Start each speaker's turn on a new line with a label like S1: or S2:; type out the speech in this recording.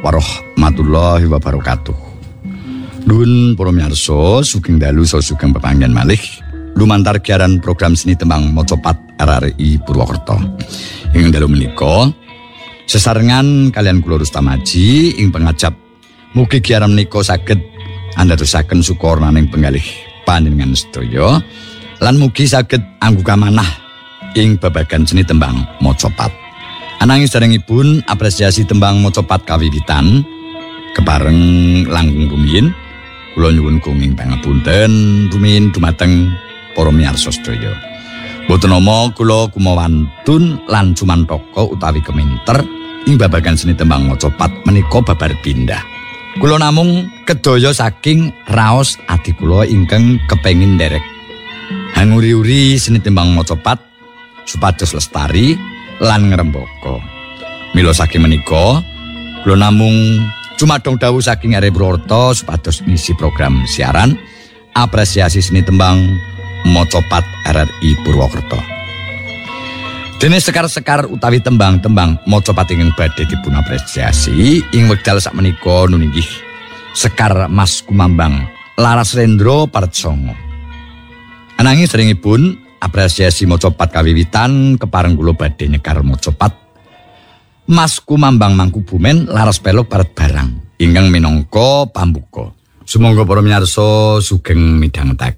S1: warahmatullahi wabarakatuh. Nuwun para miyarsa, sugeng dalu saha sugeng pepanggen malih lumantar giaran program seni tembang Mocopat RRI Purwokerto. Ing dalu menika sesarengan kalian kula Rustamaji ing pengajap mugi giaran menika saged andadosaken sukornaning penggalih panjenengan sedaya lan mugi saged angguka manah ing babagan seni tembang Mocopat. Ananging sarengipun apresiasi tembang Mocopat kawiwitan kepareng langkung rumiyin kula nyuwun gunging pangapunten rumiyin dumateng para miyarsa sedaya. Boten nama kula kumawantun lan cumantaka utawi keminter ing babagan seni tembang Mocopat menika babar pindah. Kula namung kedaya saking raos adi kula ingkang kepengin nderek hanguri-uri seni tembang Mocopat supados lestari lan ngrembaka. Mila saking menika kula namung cumadong dawuh saking Are Purwokerto supados ngisi program siaran apresiasi seni tembang Mocopat RRI Purwokerto. Dene sekar-sekar utawi tembang-tembang Mocopat ingkang badhe dipun apresiasi ing wekdal sakmenika nuninggih Sekar Mas Kumambang Laras Rendra Partsongo. Ananging seringipun apresiasi Mocopat kawiwitan kepareng kula badhe nyekar Mocopat Mas Kumambang Mangkubumen Laras Pelok Paret Barang ingkang minangka pambuka. Sumangga para miyarsa sugeng midhangetaken.